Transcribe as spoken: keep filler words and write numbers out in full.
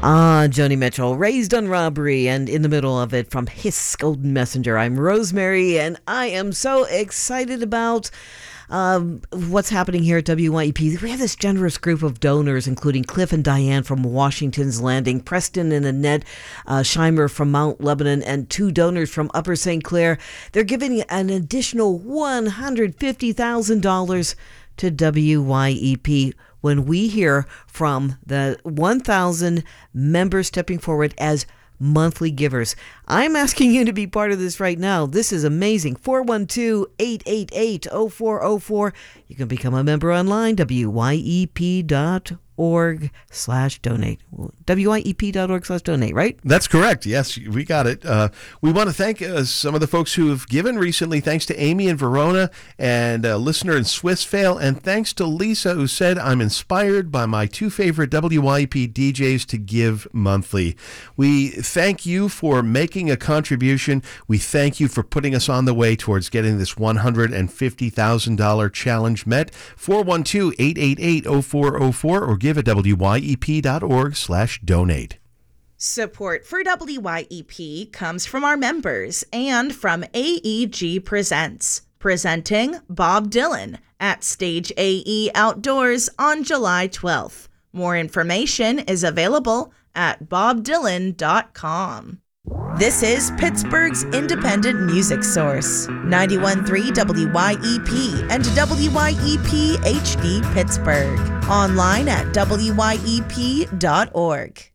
Ah, Joni Mitchell, Raised on Robbery, and in the middle of it from His Golden Messenger. I'm Rosemary, and I am so excited about um, what's happening here at W Y E P. We have this generous group of donors, including Cliff and Diane from Washington's Landing, Preston and Annette uh, Scheimer from Mount Lebanon, and two donors from Upper Saint Clair. They're giving an additional one hundred fifty thousand dollars to W Y E P when we hear from the one thousand members stepping forward as monthly givers. I'm asking you to be part of this right now. This is amazing. four one two, eight eight eight, zero four zero four. You can become a member online, W Y E P dot org slash donate. W Y E P dot org slash donate, right? That's correct. Yes, we got it. Uh, we want to thank uh, some of the folks who have given recently. Thanks to Amy in Verona and a listener in Swissvale. And thanks to Lisa, who said, I'm inspired by my two favorite W Y E P D Js to give monthly. We thank you for making a contribution. We thank you for putting us on the way towards getting this one hundred fifty thousand dollars challenge met. four one two, eight eight eight, zero four zero four or give at W Y E P dot org slash donate. Support for W Y E P comes from our members and from A E G Presents, presenting Bob Dylan at Stage A E Outdoors on July twelfth. More information is available at bob dylan dot com. This is Pittsburgh's independent music source, ninety-one point three W Y E P and W Y E P H D Pittsburgh. Online at W Y E P dot org.